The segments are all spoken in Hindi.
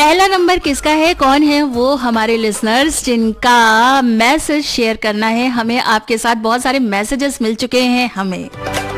पहला नंबर किसका है, कौन है वो हमारे लिसनर्स जिनका मैसेज शेयर करना है हमें? आपके साथ बहुत सारे मैसेजेस मिल चुके हैं हमें।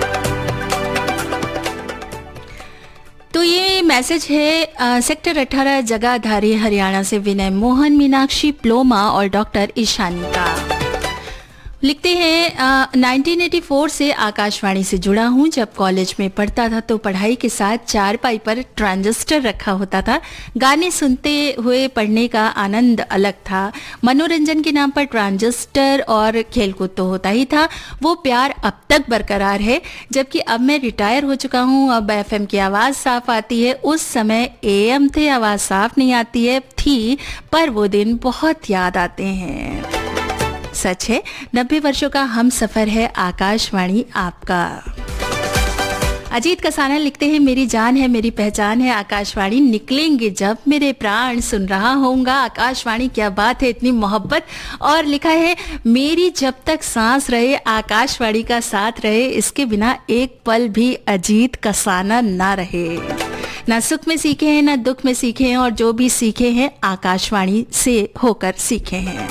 तो ये मैसेज है सेक्टर 18 जगाधारी हरियाणा से विनय मोहन, मीनाक्षी प्लोमा और डॉक्टर ईशानी का। लिखते हैं 1984 से आकाशवाणी से जुड़ा हूं। जब कॉलेज में पढ़ता था तो पढ़ाई के साथ चारपाई पर ट्रांजिस्टर रखा होता था। गाने सुनते हुए पढ़ने का आनंद अलग था। मनोरंजन के नाम पर ट्रांजिस्टर और खेलकूद तो होता ही था। वो प्यार अब तक बरकरार है। जबकि अब मैं रिटायर हो चुका हूं, अब एफएम की आवाज साफ आती है। उस समय एएम थे, आवाज साफ नहीं आती है थी, पर वो दिन बहुत याद आते हैं। सच है, 90 वर्षों का हम सफर है आकाशवाणी आपका। अजीत कसाना लिखते हैं मेरी जान है मेरी पहचान है आकाशवाणी, निकलेंगे जब मेरे प्राण सुन रहा होऊंगा आकाशवाणी। क्या बात है, इतनी मोहब्बत। और लिखा है मेरी जब तक सांस रहे आकाशवाणी का साथ रहे, इसके बिना एक पल भी अजीत कसाना ना रहे। ना सुख में सीखे हैं ना दुख में सीखे हैं, और जो भी सीखे हैं आकाशवाणी से होकर सीखे हैं।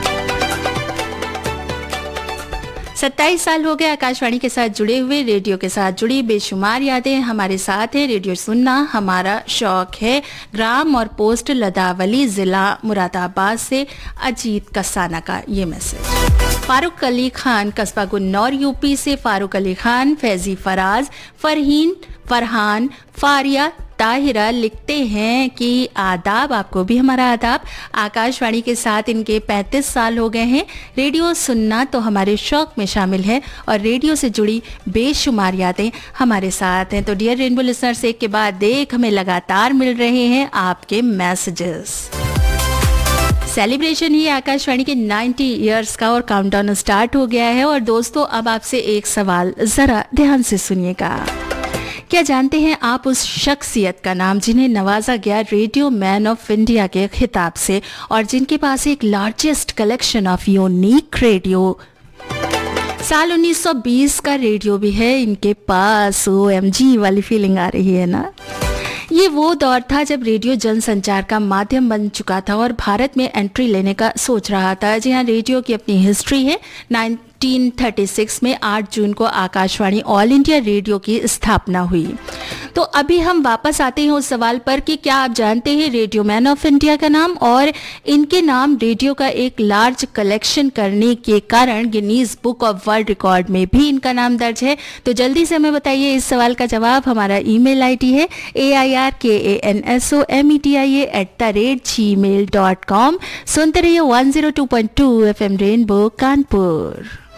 27 साल हो गए आकाशवाणी के साथ जुड़े हुए, रेडियो के साथ जुड़ी बेशुमार यादें हमारे साथ है। रेडियो सुनना हमारा शौक है। ग्राम और पोस्ट लदावली, जिला मुरादाबाद से अजीत कसाना का ये मैसेज। फारूक अली खान, कस्बा गुन्नौर यूपी से फारूक अली खान, फैजी फराज, फरहीन, फरहान, फारिया, ताहिरा लिखते हैं कि आदाब, आपको भी हमारा आदाब। आकाशवाणी के साथ इनके 35 साल हो गए हैं। रेडियो सुनना तो हमारे शौक में शामिल है और रेडियो से जुड़ी बेशुमार यादें हमारे साथ हैं। तो डियर रेनबो लिसनर्स, एक के बाद एक हमें लगातार मिल रहे हैं आपके मैसेजेस। सेलिब्रेशन ही आकाशवाणी के 90 इयर्स का और काउंटडाउन स्टार्ट हो गया है। और दोस्तों, अब आपसे एक सवाल, जरा ध्यान से सुनिएगा। क्या जानते हैं आप उस शख्सियत का नाम जिन्हें नवाजा गया रेडियो मैन ऑफ इंडिया के खिताब से, और जिनके पास एक largest collection of unique radio, साल 1920 का रेडियो भी है इनके पास। OMG वाली फीलिंग आ रही है ना। ये वो दौर था जब रेडियो जनसंचार का माध्यम बन चुका था और भारत में एंट्री लेने का सोच रहा था। जी हाँ, रेडियो की अपनी हिस्ट्री है। 1936 में 8 जून को आकाशवाणी ऑल इंडिया रेडियो की स्थापना हुई। तो अभी हम वापस आते हैं उस सवाल पर कि क्या आप जानते हैं रेडियो मैन ऑफ इंडिया का नाम, और इनके नाम रेडियो का एक लार्ज कलेक्शन करने के कारण Guinness book of world record में भी इनका नाम दर्ज है। तो जल्दी से हमें बताइए इस सवाल का जवाब। हमारा ईमेल आईडी है airkansomedia@gmail.com। सुनते रहिए 102.2 FM रेनबो कानपुर।